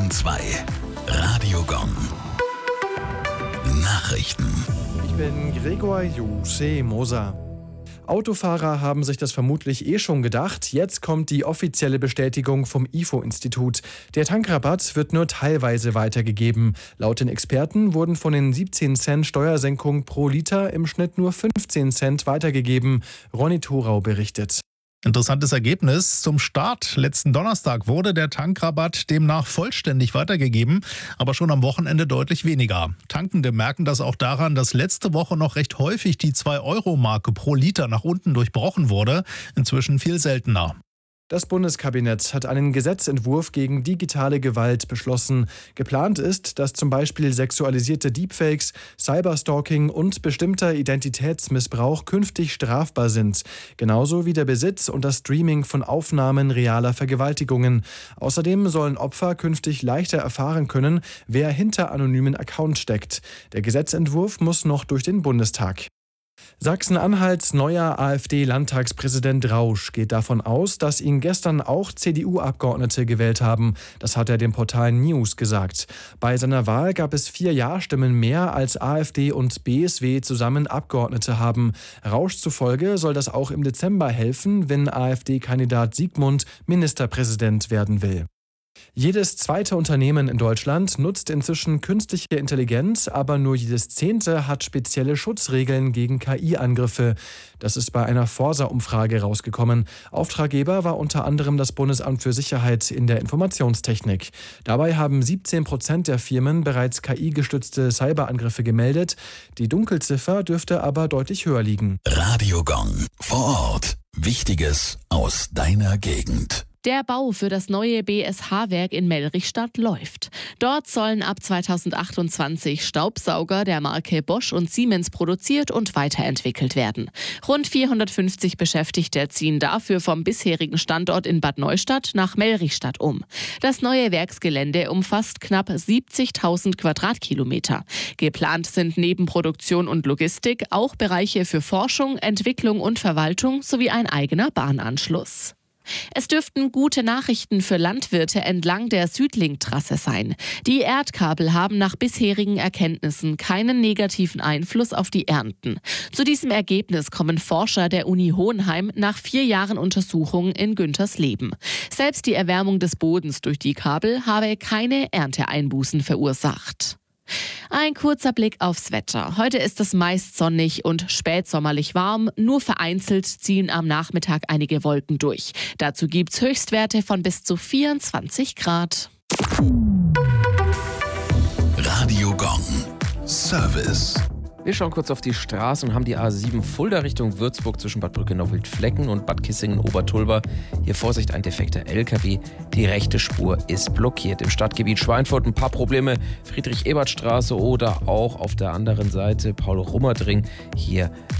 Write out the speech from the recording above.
102 Radio Gong. Nachrichten. Ich bin Gregor Moser. Autofahrer haben sich das vermutlich schon gedacht. Jetzt kommt die offizielle Bestätigung vom IFO-Institut. Der Tankrabatt wird nur teilweise weitergegeben. Laut den Experten wurden von den 17 Cent Steuersenkung pro Liter im Schnitt nur 15 Cent weitergegeben. Ronny Thorau berichtet. Interessantes Ergebnis. Zum Start letzten Donnerstag wurde der Tankrabatt demnach vollständig weitergegeben, aber schon am Wochenende deutlich weniger. Tankende merken das auch daran, dass letzte Woche noch recht häufig die 2-Euro-Marke pro Liter nach unten durchbrochen wurde. Inzwischen viel seltener. Das Bundeskabinett hat einen Gesetzentwurf gegen digitale Gewalt beschlossen. Geplant ist, dass zum Beispiel sexualisierte Deepfakes, Cyberstalking und bestimmter Identitätsmissbrauch künftig strafbar sind. Genauso wie der Besitz und das Streaming von Aufnahmen realer Vergewaltigungen. Außerdem sollen Opfer künftig leichter erfahren können, wer hinter anonymen Accounts steckt. Der Gesetzentwurf muss noch durch den Bundestag. Sachsen-Anhalts neuer AfD-Landtagspräsident Rausch geht davon aus, dass ihn gestern auch CDU-Abgeordnete gewählt haben. Das hat er dem Portal News gesagt. Bei seiner Wahl gab es 4 Ja-Stimmen mehr, als AfD und BSW zusammen Abgeordnete haben. Rausch zufolge soll das auch im Dezember helfen, wenn AfD-Kandidat Siegmund Ministerpräsident werden will. Jedes zweite Unternehmen in Deutschland nutzt inzwischen künstliche Intelligenz, aber nur jedes 10. hat spezielle Schutzregeln gegen KI-Angriffe. Das ist bei einer Forsa-Umfrage rausgekommen. Auftraggeber war unter anderem das Bundesamt für Sicherheit in der Informationstechnik. Dabei haben 17% der Firmen bereits KI-gestützte Cyberangriffe gemeldet. Die Dunkelziffer dürfte aber deutlich höher liegen. Radio Gong. Vor Ort. Wichtiges aus deiner Gegend. Der Bau für das neue BSH-Werk in Mellrichstadt läuft. Dort sollen ab 2028 Staubsauger der Marke Bosch und Siemens produziert und weiterentwickelt werden. Rund 450 Beschäftigte ziehen dafür vom bisherigen Standort in Bad Neustadt nach Mellrichstadt um. Das neue Werksgelände umfasst knapp 70.000 Quadratkilometer. Geplant sind neben Produktion und Logistik auch Bereiche für Forschung, Entwicklung und Verwaltung sowie ein eigener Bahnanschluss. Es dürften gute Nachrichten für Landwirte entlang der Südlink-Trasse sein. Die Erdkabel haben nach bisherigen Erkenntnissen keinen negativen Einfluss auf die Ernten. Zu diesem Ergebnis kommen Forscher der Uni Hohenheim nach 4 Jahren Untersuchungen in Güntersleben. Selbst die Erwärmung des Bodens durch die Kabel habe keine Ernteeinbußen verursacht. Ein kurzer Blick aufs Wetter. Heute ist es meist sonnig und spätsommerlich warm. Nur vereinzelt ziehen am Nachmittag einige Wolken durch. Dazu gibt's Höchstwerte von bis zu 24 Grad. Radio Gong. Service. Wir schauen kurz auf die Straße und haben die A7 Fulda Richtung Würzburg zwischen Bad Brückenau-Wildflecken und Bad Kissingen-Obertulba. Hier Vorsicht, ein defekter LKW. Die rechte Spur ist blockiert. Im Stadtgebiet Schweinfurt ein paar Probleme. Friedrich-Ebert-Straße oder auch auf der anderen Seite Paul-Rummerdring. Hier